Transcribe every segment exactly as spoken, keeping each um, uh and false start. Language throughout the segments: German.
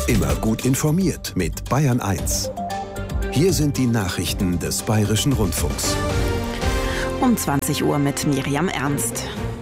Immer gut informiert mit Bayern eins. Hier sind die Nachrichten des Bayerischen Rundfunks. Um zwanzig Uhr mit Miriam Ernst.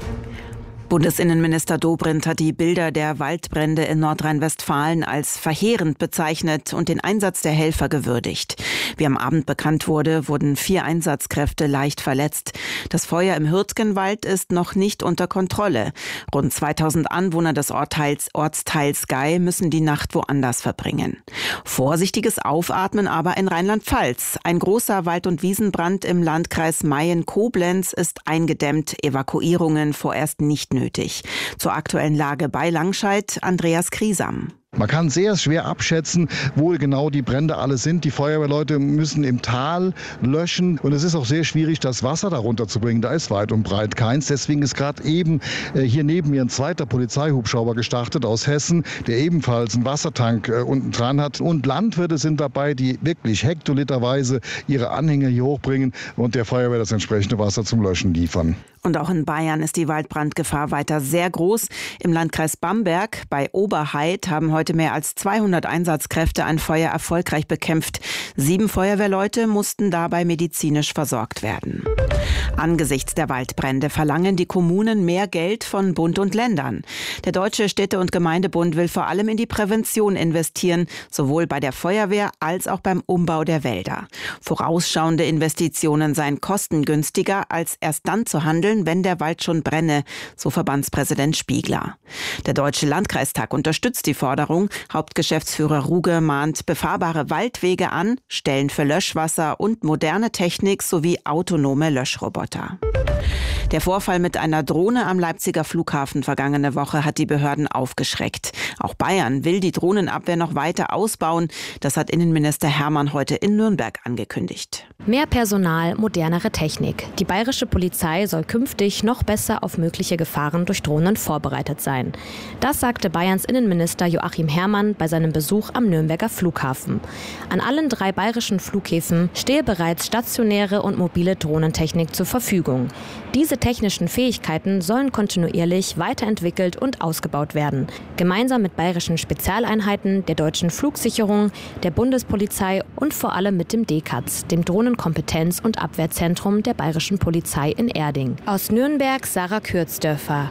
Bundesinnenminister Dobrindt hat die Bilder der Waldbrände in Nordrhein-Westfalen als verheerend bezeichnet und den Einsatz der Helfer gewürdigt. Wie am Abend bekannt wurde, wurden vier Einsatzkräfte leicht verletzt. Das Feuer im Hürtgenwald ist noch nicht unter Kontrolle. Rund zweitausend Anwohner des Ortsteils, Ortsteils Gei müssen die Nacht woanders verbringen. Vorsichtiges Aufatmen aber in Rheinland-Pfalz. Ein großer Wald- und Wiesenbrand im Landkreis Mayen-Koblenz ist eingedämmt. Evakuierungen vorerst nicht nötig. Zur aktuellen Lage bei Langscheid, Andreas Kriesam. Man kann sehr schwer abschätzen, wo genau die Brände alle sind. Die Feuerwehrleute müssen im Tal löschen und es ist auch sehr schwierig, das Wasser darunter zu bringen. Da ist weit und breit keins. Deswegen ist gerade eben äh, hier neben mir ein zweiter Polizeihubschrauber gestartet aus Hessen, der ebenfalls einen Wassertank äh, unten dran hat. Und Landwirte sind dabei, die wirklich hektoliterweise ihre Anhänger hier hochbringen und der Feuerwehr das entsprechende Wasser zum Löschen liefern. Und auch in Bayern ist die Waldbrandgefahr weiter sehr groß. Im Landkreis Bamberg bei Oberhaid haben heute mehr als zweihundert Einsatzkräfte ein Feuer erfolgreich bekämpft. Sieben Feuerwehrleute mussten dabei medizinisch versorgt werden. Angesichts der Waldbrände verlangen die Kommunen mehr Geld von Bund und Ländern. Der Deutsche Städte- und Gemeindebund will vor allem in die Prävention investieren, sowohl bei der Feuerwehr als auch beim Umbau der Wälder. Vorausschauende Investitionen seien kostengünstiger, als erst dann zu handeln, wenn der Wald schon brenne, so Verbandspräsident Spiegler. Der Deutsche Landkreistag unterstützt die Forderung. Hauptgeschäftsführer Ruge mahnt befahrbare Waldwege an, Stellen für Löschwasser und moderne Technik sowie autonome Löschroboter. Der Vorfall mit einer Drohne am Leipziger Flughafen vergangene Woche hat die Behörden aufgeschreckt. Auch Bayern will die Drohnenabwehr noch weiter ausbauen. Das hat Innenminister Hermann heute in Nürnberg angekündigt. Mehr Personal, modernere Technik. Die bayerische Polizei soll künftig noch besser auf mögliche Gefahren durch Drohnen vorbereitet sein. Das sagte Bayerns Innenminister Joachim Herrmann bei seinem Besuch am Nürnberger Flughafen. An allen drei bayerischen Flughäfen stehe bereits stationäre und mobile Drohnentechnik zur Verfügung. Diese technischen Fähigkeiten sollen kontinuierlich weiterentwickelt und ausgebaut werden. Gemeinsam mit bayerischen Spezialeinheiten, der deutschen Flugsicherung, der Bundespolizei und vor allem mit dem D K A Z, dem Drohnenkompetenz- und Abwehrzentrum der bayerischen Polizei in Erding. Aus Nürnberg Sarah Kürzdörfer.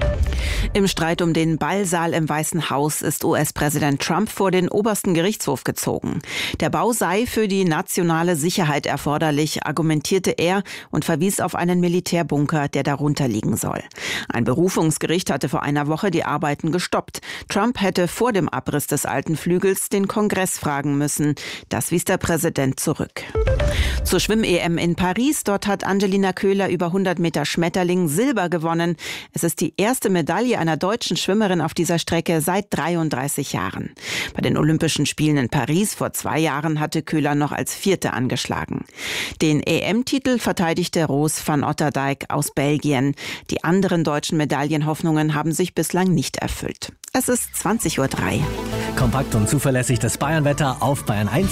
Im Streit um den Ballsaal im Weißen Haus ist U S-Präsident Trump vor den obersten Gerichtshof gezogen. Der Bau sei für die nationale Sicherheit erforderlich, argumentierte er und verwies auf einen Militärbunker, der darunter liegen soll. Ein Berufungsgericht hatte vor einer Woche die Arbeiten gestoppt. Trump hätte vor dem Abriss des alten Flügels den Kongress fragen müssen. Das wies der Präsident zurück. Zur Schwimm-E M in Paris. Dort hat Angelina Köhler über hundert Meter Schmetterling Silber gewonnen. Es ist die erste Medaille einer deutschen Schwimmerin auf dieser Strecke seit dreiunddreißig Jahren. Bei den Olympischen Spielen in Paris vor zwei Jahren hatte Köhler noch als Vierte angeschlagen. Den E M-Titel verteidigte Roos van Otterdijk aus Belgien. Die anderen deutschen Medaillenhoffnungen haben sich bislang nicht erfüllt. Es ist zwanzig Uhr drei. Kompakt und zuverlässig das Bayernwetter auf Bayern eins.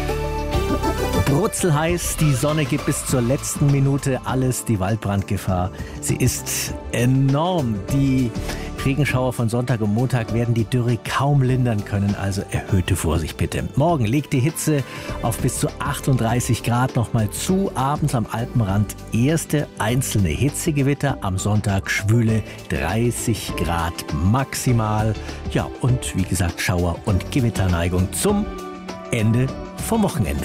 Brutzelheiß, die Sonne gibt bis zur letzten Minute alles, die Waldbrandgefahr. Sie ist enorm. Die Regenschauer von Sonntag und Montag werden die Dürre kaum lindern können, also erhöhte Vorsicht bitte. Morgen legt die Hitze auf bis zu achtunddreißig Grad nochmal zu. Abends am Alpenrand erste einzelne Hitzegewitter, am Sonntag schwüle dreißig Grad maximal. Ja, und wie gesagt Schauer- und Gewitterneigung zum Ende vom Wochenende.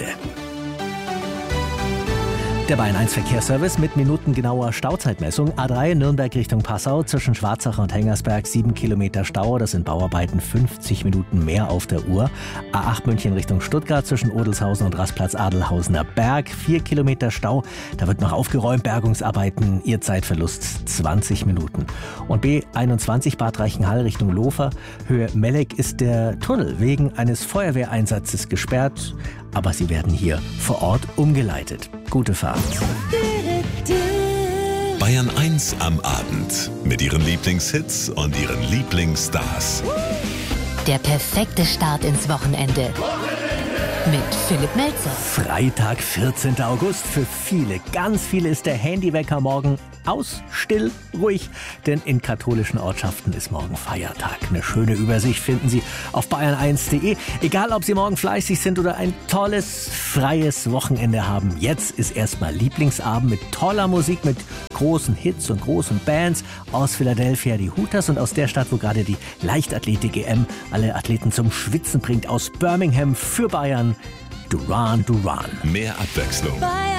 Der Bayern eins Verkehrsservice mit minutengenauer Stauzeitmessung. A drei Nürnberg Richtung Passau zwischen Schwarzach und Hengersberg sieben Kilometer Stau. Das sind Bauarbeiten, fünfzig Minuten mehr auf der Uhr. A acht München Richtung Stuttgart zwischen Odelshausen und Rastplatz Adelhausener Berg vier Kilometer Stau. Da wird noch aufgeräumt, Bergungsarbeiten, ihr Zeitverlust zwanzig Minuten. Und B einundzwanzig Bad Reichenhall Richtung Lofer. Höhe Melleck ist der Tunnel wegen eines Feuerwehreinsatzes gesperrt. Aber sie werden hier vor Ort umgeleitet. Gute Fahrt. Bayern eins am Abend mit ihren Lieblingshits und ihren Lieblingsstars. Der perfekte Start ins Wochenende. Mit Philipp Melzer. Freitag, vierzehnten August. Für viele, ganz viele ist der Handywecker morgen aus, still, ruhig, denn in katholischen Ortschaften ist morgen Feiertag. Eine schöne Übersicht finden Sie auf bayern eins punkt de. Egal, ob Sie morgen fleißig sind oder ein tolles, freies Wochenende haben. Jetzt ist erstmal Lieblingsabend mit toller Musik, mit großen Hits und großen Bands. Aus Philadelphia die Hooters und aus der Stadt, wo gerade die Leichtathletik-E M alle Athleten zum Schwitzen bringt, aus Birmingham für Bayern, Duran Duran. Mehr Abwechslung.